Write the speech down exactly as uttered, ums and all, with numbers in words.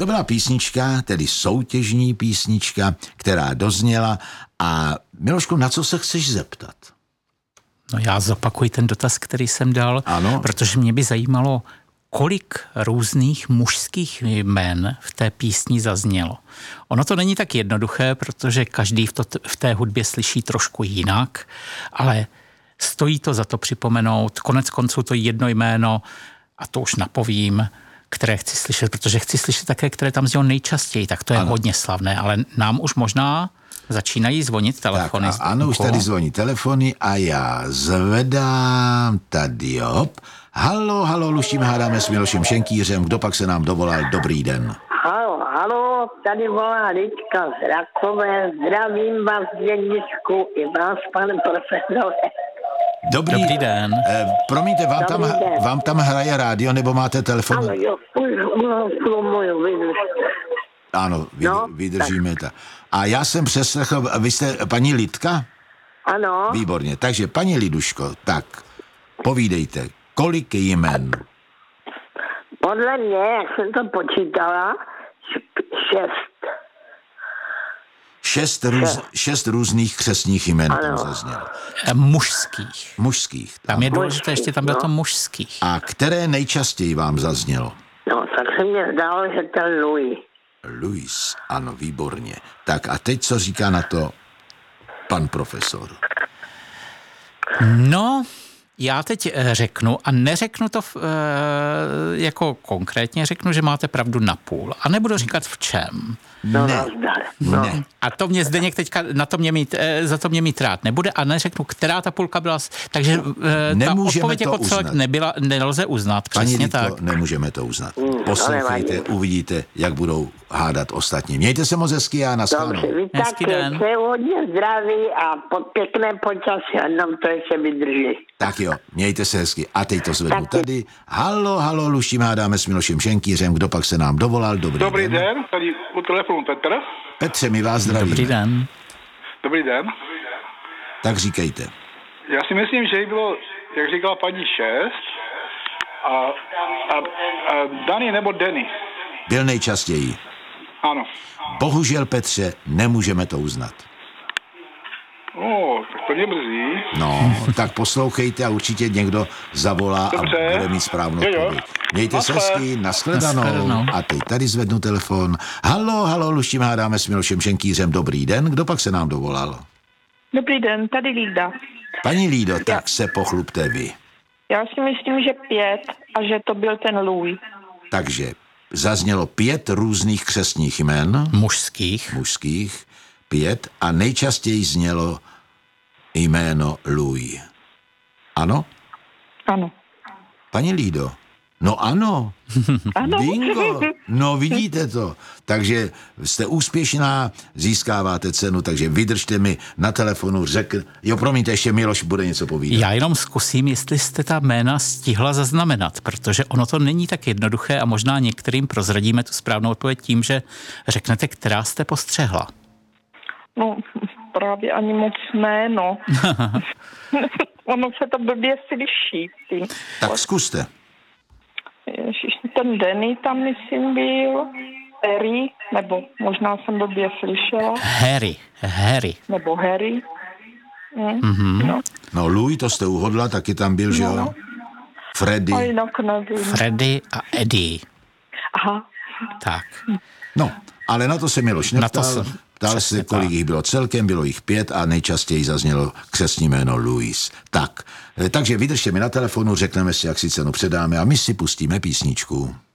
To byla písnička, tedy soutěžní písnička, která dozněla. A Milošku, na co se chceš zeptat? No já zopakuji ten dotaz, který jsem dal, ano. Protože mě by zajímalo, kolik různých mužských jmen v té písni zaznělo. Ono to není tak jednoduché, protože každý v, to, v té hudbě slyší trošku jinak, ale stojí to za to připomenout. Konec konců to jedno jméno, a to už napovím, které chci slyšet, protože chci slyšet také, které tam znělo nejčastěji, tak to je ano. hodně slavné, ale nám už možná začínají zvonit telefony. Tak, ano, už tady zvoní telefony a já zvedám tady, hop. Halo, halo, luštíme, hádáme s Milošem Šenkýřem, kdo pak se nám dovolal, dobrý den. Halo, halo, tady volá Lidka z Rakové, zdravím vás, dědičku, i vás, pane profesore. Dobrý, Dobrý den. Eh, promiňte, vám tam, vám tam hraje rádio, nebo máte telefon? Ano, jo, už moju vydržte. Ano, vy, no, vydržíme to. A já jsem přeslechl, vy jste paní Lidka? Ano. Výborně, takže paní Liduško, tak, povídejte, kolik jmen? Podle mě, jak jsem to počítala, šest. Šest, růz, šest různých křestních jmen tam zaznělo. Mužských. Mužských. Tam, tam je důležité, ještě tam bylo no. to mužských. A které nejčastěji vám zaznělo? No, tak se mně zdálo, že ten Louis. Louis, ano, výborně. Tak a teď co říká na to pan profesor? No, já teď řeknu, a neřeknu to v, e, jako konkrétně, řeknu, že máte pravdu na půl. A nebudu říkat v čem. No, ne, no. ne. A to mě Zdeněk teďka na to mě mít, e, za to mě mít rád nebude a neřeknu, která ta půlka byla. Takže e, ta odpověď jako celek nebyla, nelze uznat. Přesně Paní tak. Lidko, nemůžeme to uznat. Mm, Poslouchejte, uvidíte, jak budou hádat ostatní. Mějte se moc hezky a naschledanou. Dobře, vy taky, přeji hodně zdraví a pod pěkné počasí a nám to ještě vydrží. Tak jo, mějte se hezky. A teď to zvednu taky. Tady. Halo, halo, luštím, hádáme s Milošem Šenkýřem. Kdo pak se nám dovolal? Dobrý, Dobrý den. den, tady u telefonu Petr. Petře, my vás zdravíme. Dobrý den. Dobrý den. Tak říkejte. Já si myslím, že jí bylo, jak říkala paní, šest a, a, a Dani nebo Denny. Byl nejčastěji. Ano. Bohužel, Petře, nemůžeme to uznat. O, tak to mě mrzí. No, tak poslouchejte a určitě někdo zavolá Dobře. a bude mít správnou odpověď. Mějte se Naschle. hezky, nashledanou. Nashledanou. A teď tady zvednu telefon. Halo, halo, luštím, hádáme s Milošem Šenkýřem. Dobrý den, kdo pak se nám dovolal? Dobrý den, tady Lída. Paní Lído, tak se pochlubte vy. Já si myslím, že pět a že to byl ten Louis. Takže zaznělo pět různých křestních jmen. Mužských. Mužských. Pět a nejčastěji znělo jméno Louis. Ano? Ano. Paní Lído, no ano. Ano. Bingo. No vidíte to. Takže jste úspěšná, získáváte cenu, takže vydržte mi na telefonu, řekl, jo promiňte, ještě Miloš bude něco povídat. Já jenom zkusím, jestli jste ta jména stihla zaznamenat, protože ono to není tak jednoduché a možná některým prozradíme tu správnou odpověď tím, že řeknete, která jste postřehla. No, právě ani moc ne, no. Ono se to blbě slyší. Ty. Tak zkuste. Ježiš, ten Denny tam, myslím, byl. Harry, nebo možná jsem blbě slyšela. Harry, Harry. Nebo Harry. Hm? Mm-hmm. No. No Louis, to jste uhodla, taky tam byl, že jo? No. Freddy. A jinak nevím. Freddy a Eddie. Aha. Tak. No, ale na to se Miloš neptal. Na to se- Ptal se, kolik jich bylo celkem, bylo jich pět a nejčastěji zaznělo křestní jméno Louis. Tak, eh, takže vydržte mi na telefonu, řekneme si, jak si cenu předáme a my si pustíme písničku.